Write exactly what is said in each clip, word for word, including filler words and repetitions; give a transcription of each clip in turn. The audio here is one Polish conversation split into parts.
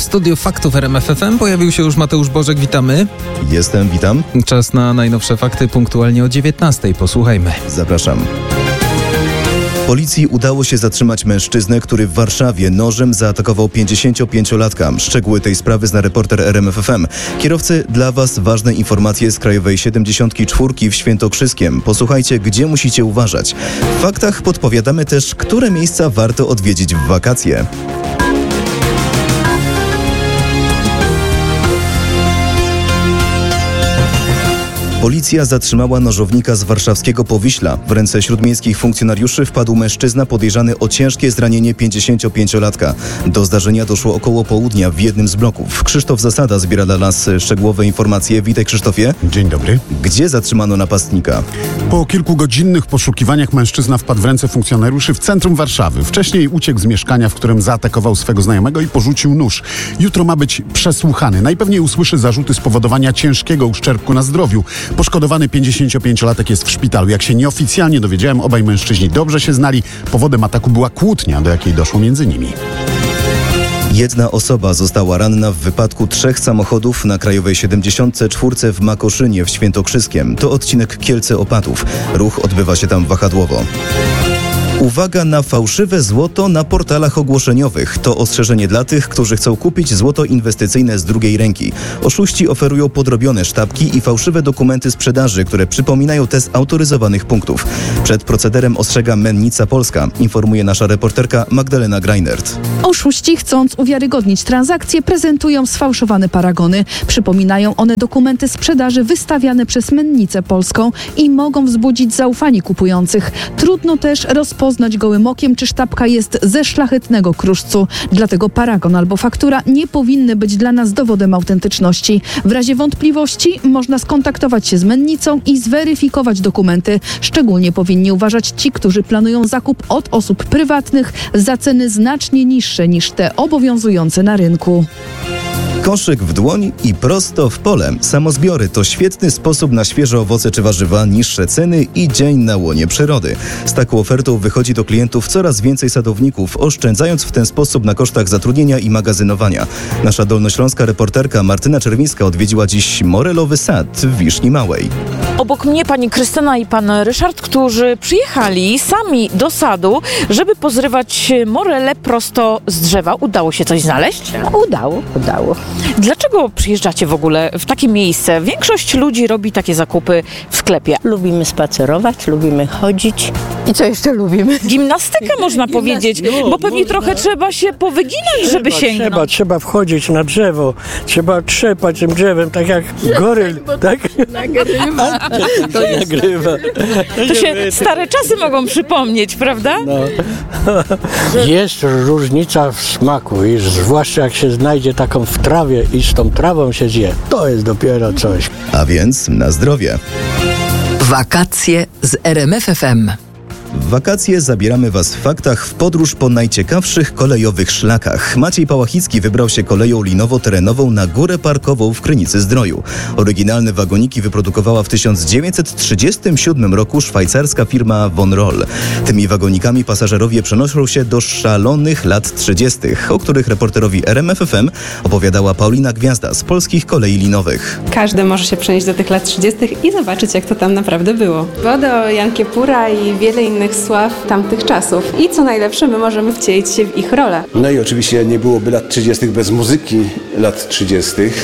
W studiu Faktów R M F F M pojawił się już Mateusz Bożek, witamy. Jestem, witam. Czas na najnowsze fakty punktualnie o dziewiętnastej. Posłuchajmy. Zapraszam. Policji udało się zatrzymać mężczyznę, który w Warszawie nożem zaatakował pięćdziesięciopięciolatka. Szczegóły tej sprawy zna reporter R M F F M. Kierowcy, dla Was ważne informacje z Krajowej siedemdziesiątej czwartej w Świętokrzyskiem. Posłuchajcie, gdzie musicie uważać. W faktach podpowiadamy też, które miejsca warto odwiedzić w wakacje. Policja zatrzymała nożownika z warszawskiego Powiśla. W ręce śródmiejskich funkcjonariuszy wpadł mężczyzna podejrzany o ciężkie zranienie pięćdziesięciopięciolatka. Do zdarzenia doszło około południa w jednym z bloków. Krzysztof Zasada zbiera dla nas szczegółowe informacje. Witaj, Krzysztofie. Dzień dobry. Gdzie zatrzymano napastnika? Po kilkugodzinnych poszukiwaniach mężczyzna wpadł w ręce funkcjonariuszy w centrum Warszawy. Wcześniej uciekł z mieszkania, w którym zaatakował swego znajomego i porzucił nóż. Jutro ma być przesłuchany. Najpewniej usłyszy zarzuty spowodowania ciężkiego uszczerbku na zdrowiu. Poszkodowany pięćdziesięciopięciolatek jest w szpitalu. Jak się nieoficjalnie dowiedziałem, obaj mężczyźni dobrze się znali. Powodem ataku była kłótnia, do jakiej doszło między nimi. Jedna osoba została ranna w wypadku trzech samochodów na Krajowej siedemdziesiątej czwartej w Makoszynie w Świętokrzyskiem. To odcinek Kielce-Opatów. Ruch odbywa się tam wahadłowo. Uwaga na fałszywe złoto na portalach ogłoszeniowych. To ostrzeżenie dla tych, którzy chcą kupić złoto inwestycyjne z drugiej ręki. Oszuści oferują podrobione sztabki i fałszywe dokumenty sprzedaży, które przypominają te z autoryzowanych punktów. Przed procederem ostrzega Mennica Polska, informuje nasza reporterka Magdalena Greinert. Oszuści, chcąc uwiarygodnić transakcje, prezentują sfałszowane paragony. Przypominają one dokumenty sprzedaży wystawiane przez Mennicę Polską i mogą wzbudzić zaufanie kupujących. Trudno też rozpoznać Poznać gołym okiem, czy sztabka jest ze szlachetnego kruszcu. Dlatego paragon albo faktura nie powinny być dla nas dowodem autentyczności. W razie wątpliwości można skontaktować się z mennicą i zweryfikować dokumenty. Szczególnie powinni uważać ci, którzy planują zakup od osób prywatnych za ceny znacznie niższe niż te obowiązujące na rynku. Koszyk w dłoń i prosto w pole. Samozbiory to świetny sposób na świeże owoce czy warzywa, niższe ceny i dzień na łonie przyrody. Z taką ofertą wychodzi do klientów coraz więcej sadowników, oszczędzając w ten sposób na kosztach zatrudnienia i magazynowania. Nasza dolnośląska reporterka Martyna Czerwińska odwiedziła dziś morelowy sad w Wiszni Małej. Obok mnie pani Krystyna i pan Ryszard, którzy przyjechali sami do sadu, żeby pozrywać morele prosto z drzewa. Udało się coś znaleźć? Udało, udało. Dlaczego przyjeżdżacie w ogóle w takie miejsce? Większość ludzi robi takie zakupy w sklepie. Lubimy spacerować, lubimy chodzić. I co jeszcze lubimy? Gimnastykę można powiedzieć, no, bo pewnie można. trochę trzeba się powyginać, Trzeba, żeby sięgnąć. Trzeba, trzeba wchodzić na drzewo, trzeba trzepać tym drzewem, tak jak goryl, tak? Nagrywa. To nagrywa. To się stare czasy mogą przypomnieć, prawda? No. Jest różnica w smaku i zwłaszcza jak się znajdzie taką w trawie i z tą trawą się zje. To jest dopiero coś. A więc na zdrowie. Wakacje z R M F F M. W wakacje zabieramy Was w faktach w podróż po najciekawszych kolejowych szlakach. Maciej Pałachicki wybrał się koleją linowo-terenową na Górę Parkową w Krynicy-Zdroju. Oryginalne wagoniki wyprodukowała w tysiąc dziewięćset trzydziestym siódmym roku szwajcarska firma Von Roll. Tymi wagonikami pasażerowie przenoszą się do szalonych lat trzydziestych, o których reporterowi R M F F M opowiadała Paulina Gwiazda z Polskich Kolei Linowych. Każdy może się przenieść do tych lat trzydziestych i zobaczyć, jak to tam naprawdę było. Woda o Jan Kiepura i wiele innych sław tamtych czasów. I co najlepsze, my możemy wcielić się w ich rolę. No i oczywiście nie byłoby lat trzydziestych bez muzyki lat trzydziestych.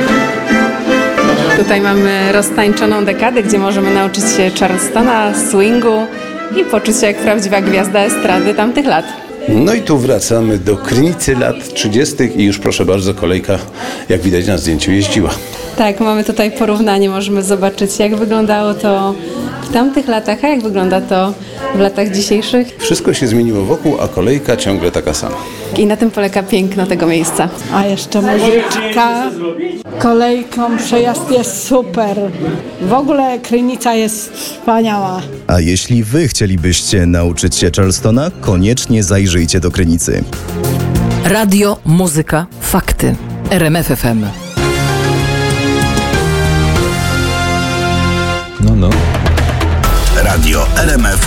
Tutaj mamy roztańczoną dekadę, gdzie możemy nauczyć się Charlestona, swingu i poczuć się jak prawdziwa gwiazda estrady tamtych lat. No i tu wracamy do Krynicy lat trzydziestych i już proszę bardzo, kolejka, jak widać na zdjęciu, jeździła. Tak, mamy tutaj porównanie, możemy zobaczyć, jak wyglądało to w tamtych latach, a jak wygląda to w latach dzisiejszych. Wszystko się zmieniło wokół, a kolejka ciągle taka sama. I na tym polega piękno tego miejsca. A jeszcze muzyczka, kolejką przejazd jest super. W ogóle Krynica jest wspaniała. A jeśli Wy chcielibyście nauczyć się Charlestona, koniecznie zajrzyjcie do Krynicy. Radio, muzyka, fakty. R M F F M. No, no. Radio R M F